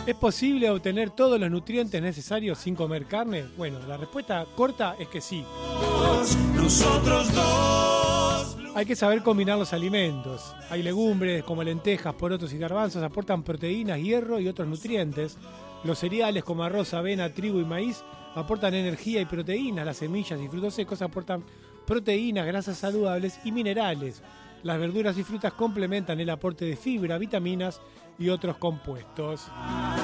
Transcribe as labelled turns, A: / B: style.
A: ¿Es posible obtener todos los nutrientes necesarios sin comer carne? Bueno, la respuesta corta es que sí.
B: Nosotros dos.
A: Hay que saber combinar los alimentos. Hay legumbres como lentejas, porotos y garbanzos, aportan proteínas, hierro y otros nutrientes. Los cereales como arroz, avena, trigo y maíz aportan energía y proteínas. Las semillas y frutos secos aportan proteínas, grasas saludables y minerales. Las verduras y frutas complementan el aporte de fibra, vitaminas y otros compuestos.